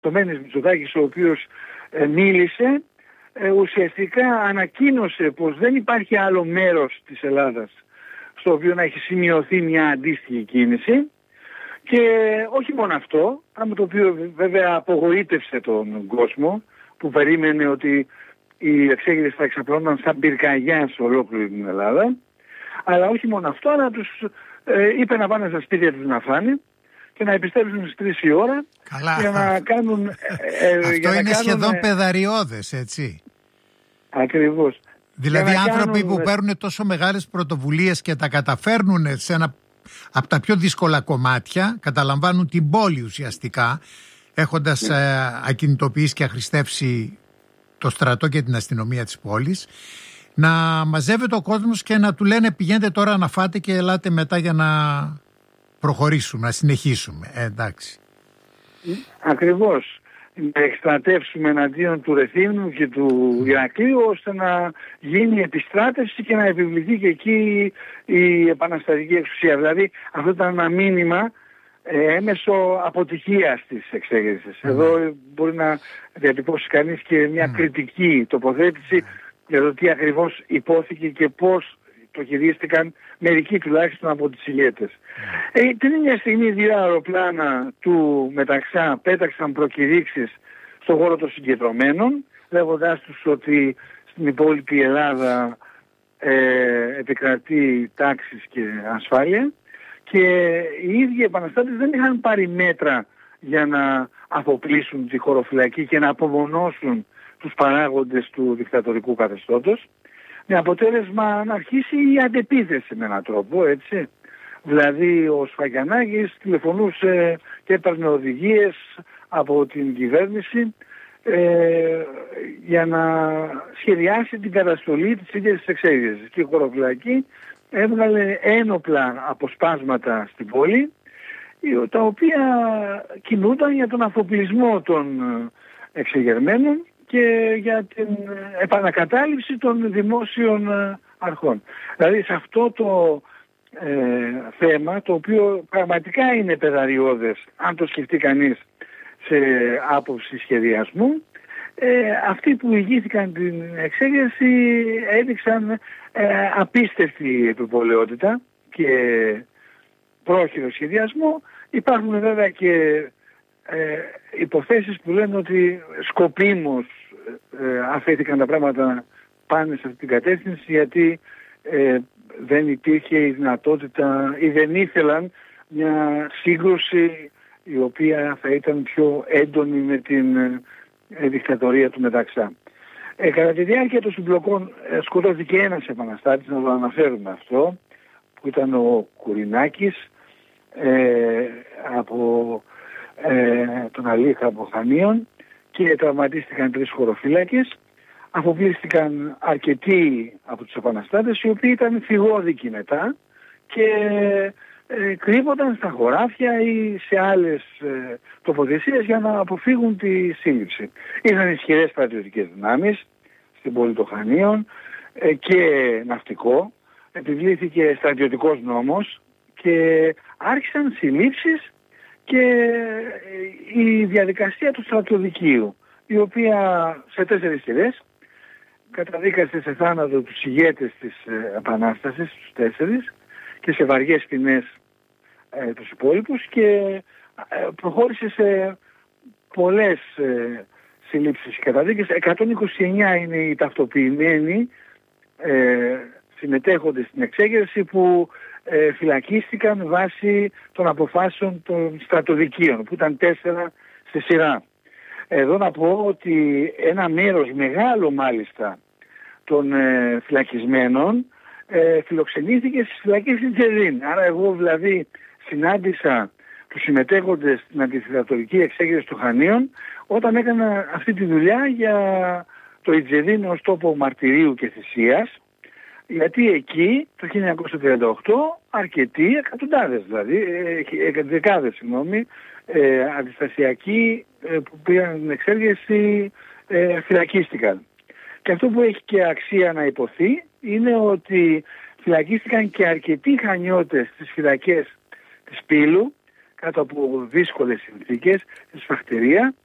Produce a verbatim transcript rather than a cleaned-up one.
το Μένης Μητσοτάκης, ο οποίος ε, μίλησε, ε, ουσιαστικά ανακοίνωσε πως δεν υπάρχει άλλο μέρος της Ελλάδας στο οποίο να έχει σημειωθεί μια αντίστοιχη κίνηση. Και όχι μόνο αυτό, πράγμα το οποίο βέβαια απογοήτευσε τον κόσμο, που περίμενε ότι οι εξέγερες θα εξαπλώνονταν σαν πυρκαγιά σε ολόκληρη την Ελλάδα. Αλλά όχι μόνο αυτό, αλλά τους ε, είπε να πάνε στα σπίτια τους να φάνε και να επιστρέψουν στις τρεις η ώρα. Καλά. Για να κάνουν... Ε, ε, αυτό για είναι να σχεδόν κάνουν, παιδαριώδες, έτσι. Ακριβώς. Δηλαδή άνθρωποι κάνουν... που παίρνουν τόσο μεγάλες πρωτοβουλίες και τα καταφέρνουν σε ένα από τα πιο δύσκολα κομμάτια, καταλαμβάνουν την πόλη ουσιαστικά, έχοντας ναι. ε, ακινητοποιήσει και αχρηστεύσει το στρατό και την αστυνομία της πόλης, να μαζεύεται ο κόσμος και να του λένε πηγαίνετε τώρα να φάτε και ελάτε μετά για να προχωρήσουμε, να συνεχίσουμε. Ε, εντάξει. Ακριβώς. Να εκστρατεύσουμε εναντίον του Ρεθύμνου και του Ηρακλείου, ώστε να γίνει επιστράτευση και να επιβληθεί και εκεί η επαναστατική εξουσία. Δηλαδή αυτό ήταν ένα μήνυμα ε, έμεσο αποτυχίας της εξέγερσης. Mm. Εδώ μπορεί να διατυπώσει κανείς και μια mm. κριτική τοποθέτηση mm. για το τι ακριβώς υπόθηκε και πώς το χειρίστηκαν μερικοί τουλάχιστον από τις ηγέτες. Mm. Ε, την ίδια στιγμή δύο αεροπλάνα του Μεταξά πέταξαν προκηρύξεις στον χώρο των συγκεντρωμένων, λέγοντάς τους ότι στην υπόλοιπη Ελλάδα ε, επικρατεί τάξης και ασφάλεια, και οι ίδιοι επαναστάτες δεν είχαν πάρει μέτρα για να αποπλήσουν τη χωροφυλακή και να απομονώσουν τους παράγοντες του δικτατορικού καθεστώτος, με αποτέλεσμα να αρχίσει η αντεπίθεση με έναν τρόπο, έτσι. Δηλαδή ο Σφαγιανάκης τηλεφωνούσε και έπαιρνε οδηγίες από την κυβέρνηση ε, για να σχεδιάσει την καταστολή της ίδιας της εξέγερσης. Και η χωροφυλακή έβγαλε ένοπλα αποσπάσματα στην πόλη, τα οποία κινούνταν για τον αφοπλισμό των εξεγερμένων και για την επανακατάληψη των δημόσιων αρχών. Δηλαδή σε αυτό το ε, θέμα, το οποίο πραγματικά είναι παιδαριώδες, αν το σκεφτεί κανείς σε άποψη σχεδιασμού, ε, αυτοί που ηγήθηκαν την εξέγερση έδειξαν ε, απίστευτη επιπολαιότητα και πρόχειρο σχεδιασμό. Υπάρχουν βέβαια και ε, υποθέσεις που λένε ότι σκοπίμως ε, αφέθηκαν τα πράγματα πάνε σε αυτή την κατεύθυνση, γιατί ε, δεν υπήρχε η δυνατότητα ή δεν ήθελαν μια σύγκρουση η οποία θα ήταν πιο έντονη με την ε, δικτατορία του Μεταξά. Ε, κατά τη διάρκεια των συμπλοκών ε, σκοτώθηκε ένας επαναστάτης, να το αναφέρουμε αυτό, που ήταν ο Κουρινάκης, ε, από ε, τον Αλίχα από Χανίων, και τραυματίστηκαν τρεις χωροφύλακες. Αφοπλίστηκαν αρκετοί από τους επαναστάτες, οι οποίοι ήταν φυγόδικοι μετά και ε, κρύβονταν στα χωράφια ή σε άλλες ε, τοποθεσίες για να αποφύγουν τη σύλληψη. Είχαν ισχυρές στρατιωτικές δυνάμεις στην πόλη των Χανίων ε, και ναυτικό. Επιβλήθηκε στρατιωτικός νόμος και άρχισαν συλλήψεις και η διαδικασία του στρατοδικείου, η οποία σε τέσσερις σειρές καταδίκασε σε θάνατο τους ηγέτες της Επανάστασης, τους τέσσερις, και σε βαριές ποινές ε, τους υπόλοιπους, και ε, προχώρησε σε πολλές ε, συλλήψεις και καταδίκες. εκατόν είκοσι εννιά είναι οι ταυτοποιημένοι ε, συμμετέχοντες στην εξέγερση που ε, φυλακίστηκαν βάσει των αποφάσεων των στρατοδικείων, που ήταν τέσσερα στη σειρά. Εδώ να πω ότι ένα μέρος μεγάλο μάλιστα των ε, φυλακισμένων ε, φιλοξενήθηκε στις φυλακές της Ιτζεδίν. Άρα εγώ δηλαδή συνάντησα τους συμμετέχοντες στην αντιδικτατορική εξέγερση των Χανίων όταν έκανα αυτή τη δουλειά για το Ιτζεδίν ως τόπο μαρτυρίου και θυσίας, γιατί εκεί το χίλια εννιακόσια τριάντα οκτώ αρκετοί, εκατοντάδες δηλαδή, ε, δεκάδες συγγνώμη, ε, αντιστασιακοί ε, που πήγαν την εξέγερση ε, φυλακίστηκαν. Και αυτό που έχει και αξία να υποθεί είναι ότι φυλακίστηκαν και αρκετοί Χανιώτες στις φυλακές της Πύλου, κάτω από δύσκολες συνθήκες, στη Σφαχτερία,